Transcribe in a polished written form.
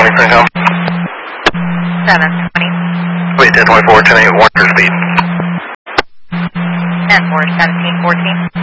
Centcom. 720. Wait, 1024, 1081 for speed. 10-4, 1714.